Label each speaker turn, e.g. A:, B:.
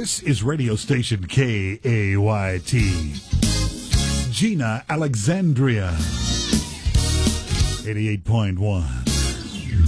A: This is radio station KAYT. Gina Alexandria, 88.1.